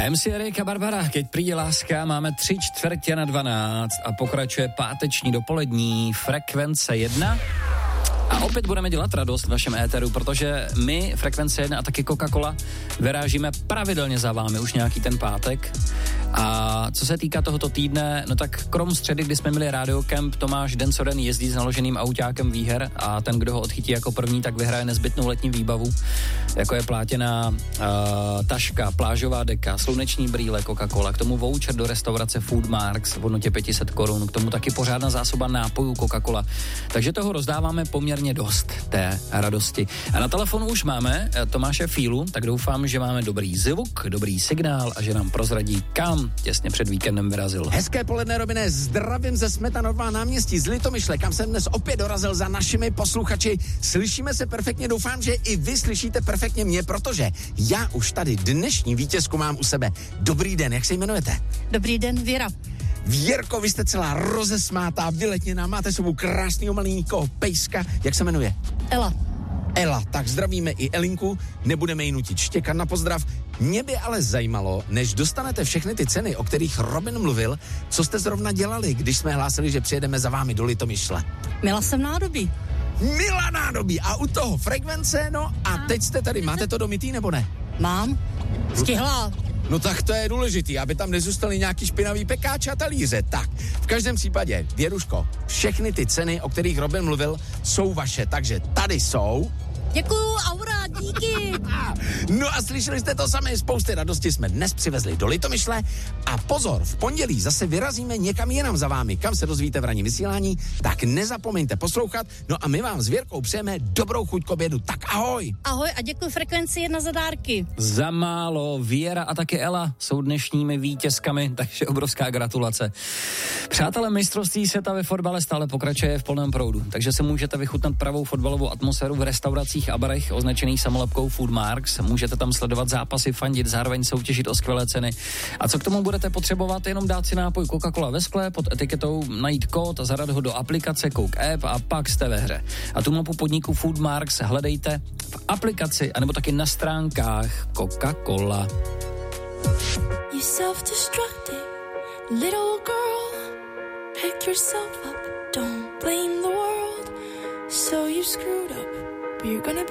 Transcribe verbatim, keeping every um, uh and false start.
em cé Erika Barbara, keď príde láska, máme tři čtvrtě na dvanáct a pokračuje páteční dopolední Frekvence jedna. A opět budeme dělat radost v vašem éteru, protože my, Frekvence jedna a taky Coca-Cola, vyrážíme pravidelně za vámi už nějaký ten pátek. A co se týká tohoto týdne, no tak krom středy, kdy jsme měli Radio Camp, Tomáš den co den jezdí s naloženým autákem výher a ten, kdo ho odchytí jako první, tak vyhraje nezbytnou letní výbavu, jako je plátěná uh, taška, plážová deka, sluneční brýle Coca-Cola, k tomu voucher do restaurace Food Marks v hodnotě pět set korun, k tomu taky pořádná zásoba nápojů Coca-Cola. Takže toho rozdáváme poměrně dost, té radosti. A na telefonu už máme Tomáše Fílu, tak doufám, že máme dobrý zvuk, dobrý signál a že nám prozradí, kam těsně před víkendem vyrazil. Hezké poledne, Robine, zdravím ze Smetanová náměstí z Litomyšle, kam jsem dnes opět dorazil za našimi posluchači. Slyšíme se perfektně, doufám, že i vy slyšíte perfektně mě, protože já už tady dnešní vítězku mám u sebe. Dobrý den, jak se jmenujete? Dobrý den, Věra. Věrko, vy jste celá rozesmátá, vyletněná, máte sebou krásného malinkého pejska, jak se jmenuje? Ela. Ela, tak zdravíme i Elinku, nebudeme jí nutit štěkat na pozdrav. Mě by ale zajímalo, než dostanete všechny ty ceny, o kterých Robin mluvil, co jste zrovna dělali, když jsme hlásili, že přijedeme za vámi do Litomyšle. Měla jsem nádobí. Milá nádobí a u toho Frekvence, no a teď jste tady, máte to domitý nebo ne? Mám. Stihla. No tak to je důležitý, aby tam nezůstaly nějaký špinavý pekáč a talíře. Tak, v každém případě, Věruško, všechny ty ceny, o kterých Robin mluvil, jsou vaše, takže tady jsou. Děkuju, aura, díky. No a slyšeli jste to samé, spousty radosti jsme dnes přivezli do Litomyšle a pozor, v pondělí zase vyrazíme někam jinam za vámi, kam se dozvíte v ranním vysílání, tak nezapomeňte poslouchat, no a my vám s Věrkou přejeme dobrou chuť k obědu, tak ahoj. Ahoj a děkuji Frekvenci jedna za dárky. Za málo, Věra a taky Ela jsou dnešními vítězkami, takže obrovská gratulace. Přátelé, mistrovství světa ve fotbale stále pokračuje v plném proudu, takže se můžete vychutnat pravou fotbalovou atmosféru v restauracích a barech označených samolepkou Food Marks. Můžete tam sledovat zápasy, fandit, zároveň soutěžit o skvělé ceny. A co k tomu budete potřebovat? Jenom dát si nápoj Coca-Cola ve skle, pod etiketou najít kód a zadat ho do aplikace Coke App a pak jste ve hře. A tu mapu podniku Food Marks hledejte v aplikaci anebo taky na stránkách Coca-Cola. You self-destructing little girl, pick yourself up, don't blame the world, so you screwed up. But you're gonna